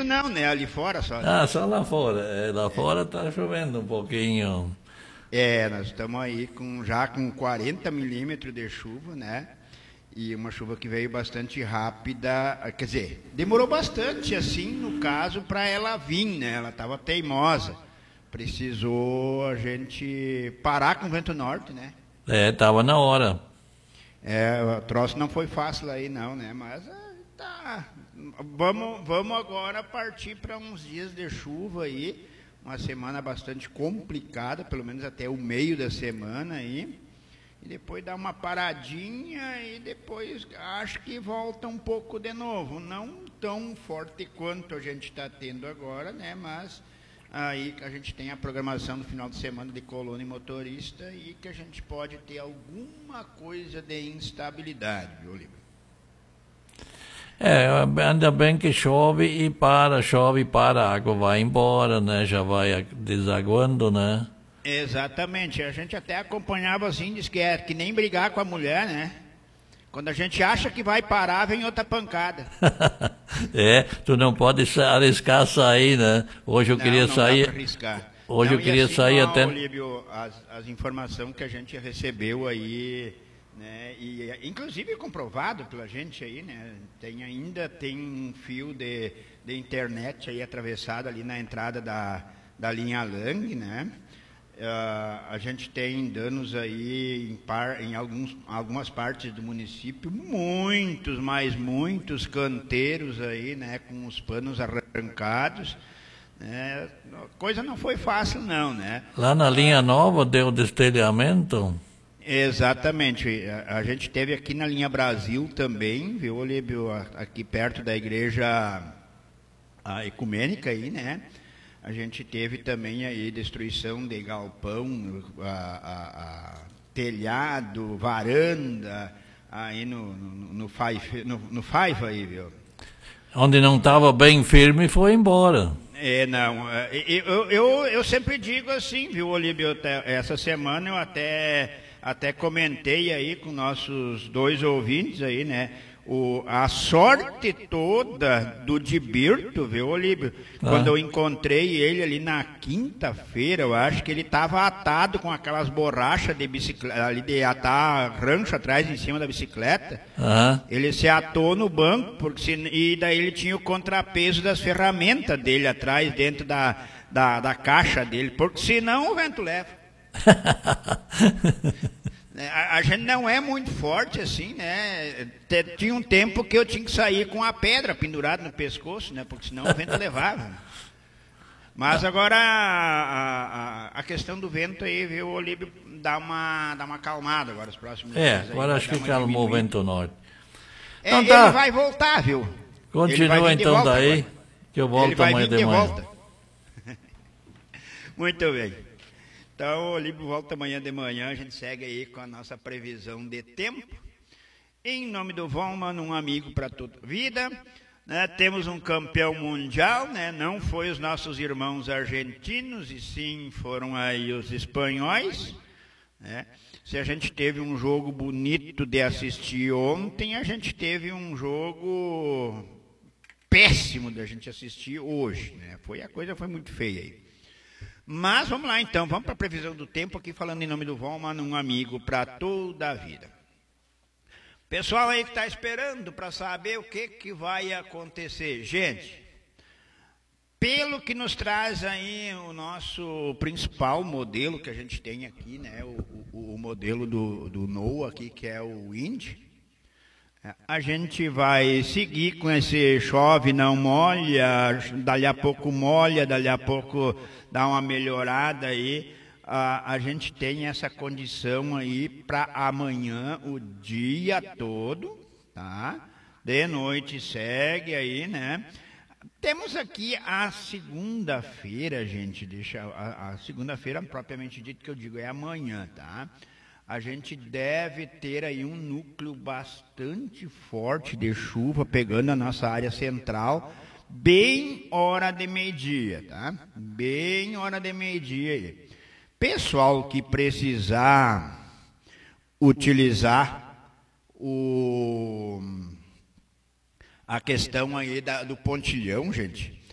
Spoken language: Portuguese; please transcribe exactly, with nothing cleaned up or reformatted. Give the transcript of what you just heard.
comigo não, né? Ali fora só. Né? Ah, só lá fora. É, lá fora está chovendo um pouquinho. É, nós estamos aí com, já com quarenta milímetros de chuva, né? E uma chuva que veio bastante rápida, quer dizer, demorou bastante, assim, no caso, para ela vir, né? Ela estava teimosa. Precisou a gente parar com o vento norte, né? É, estava na hora. É, o troço não foi fácil aí, não, né? Mas tá. Vamos, vamos agora partir para uns dias de chuva aí. Uma semana bastante complicada, pelo menos até o meio da semana aí. E depois dá uma paradinha e depois acho que volta um pouco de novo. Não tão forte quanto a gente está tendo agora, né? Mas aí a gente tem a programação no final de semana de coluna e motorista e que a gente pode ter alguma coisa de instabilidade, viu, Oliver? É, ainda bem que chove e para, chove e para, a água vai embora, né? Já vai desaguando, né? Exatamente, a gente até acompanhava assim, diz que é que nem brigar com a mulher, né? Quando a gente acha que vai parar, vem outra pancada. É, tu não pode arriscar sair, né? Hoje eu não, queria não sair. Dá pra arriscar. Hoje não, eu queria assim, sair ó, até. Olívio, as, as informações que a gente recebeu aí, né? E inclusive comprovado pela gente aí, né? Tem ainda tem um fio de, de internet aí atravessado ali na entrada da, da linha Lang, né? Uh, a gente tem danos aí em, par, em alguns, algumas partes do município, muitos, mas muitos canteiros aí, né, com os panos arrancados. Né, a coisa não foi fácil não, né? Lá na linha nova deu destelhamento? Exatamente. A, a gente teve aqui na linha Brasil também, viu, Olívio, aqui perto da igreja a ecumênica aí, né? A gente teve também aí destruição de galpão, a, a, a telhado, varanda, aí no, no, no, five, no, no five aí, viu? Onde não estava bem firme foi embora. É, não, eu, eu, eu sempre digo assim, viu, Olívio, essa semana eu até, até comentei aí com nossos dois ouvintes aí, né? O, a sorte toda do Dibirto, viu, Olívio? Ah. Quando eu encontrei ele ali na quinta-feira, eu acho que ele estava atado com aquelas borrachas de bicicleta, ali de atar rancho atrás em cima da bicicleta. Ah. Ele se atou no banco, porque se, e daí ele tinha o contrapeso das ferramentas dele atrás, dentro da, da, da caixa dele, porque senão o vento leva. A, a gente não é muito forte assim, né? Tinha um tempo que eu tinha que sair com a pedra pendurada no pescoço, né? Porque senão o vento levava. Mas agora a, a, a questão do vento aí, viu, Olívio, dá uma, dá uma acalmada agora os próximos é, dias. É, agora acho que calmou o vento norte. É, então, tá. Ele vai voltar, viu? Continua então daí, agora. Que eu volto ele vai amanhã vir de, de manhã. Volta. Muito bem. Então, o Olívio volta amanhã de manhã, a gente segue aí com a nossa previsão de tempo. Em nome do Volman, um amigo para toda a vida. Né? Temos um campeão mundial, né? Não foi os nossos irmãos argentinos, e sim foram aí os espanhóis. Né? Se a gente teve um jogo bonito de assistir ontem, a gente teve um jogo péssimo de a gente assistir hoje. Né? Foi, a coisa foi muito feia aí. Mas vamos lá então, vamos para a previsão do tempo aqui, falando em nome do Volman, um amigo para toda a vida. Pessoal aí que está esperando para saber o que, que vai acontecer. Gente, pelo que nos traz aí o nosso principal modelo que a gente tem aqui, né, o, o, o modelo do, do NOAA aqui, que é o Wind, a gente vai seguir com esse chove, não molha, dali a pouco molha, dali a pouco dá uma melhorada aí. A, a gente tem essa condição aí para amanhã o dia todo, tá? De noite segue aí, né? Temos aqui a segunda-feira, gente, deixa a, a segunda-feira propriamente dito que eu digo é amanhã, tá? A gente deve ter aí um núcleo bastante forte de chuva pegando a nossa área central, bem hora de meio-dia, tá? Bem hora de meio-dia aí. Pessoal que precisar utilizar o, a questão aí da, do pontilhão, gente,